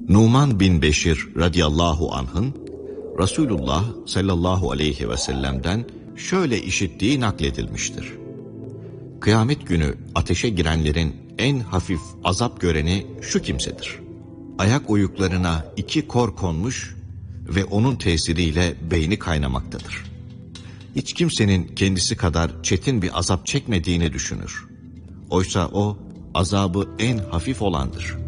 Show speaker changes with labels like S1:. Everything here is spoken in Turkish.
S1: Numan bin Beşir radıyallahu anh'ın Resulullah sallallahu aleyhi ve sellem'den şöyle işittiği nakledilmiştir. Kıyamet günü ateşe girenlerin en hafif azap göreni şu kimsedir. Ayak oyuklarına 2 kor konmuş ve onun tesiriyle beyni kaynamaktadır. Hiç kimsenin kendisi kadar çetin bir azap çekmediğini düşünür. Oysa o azabı en hafif olandır.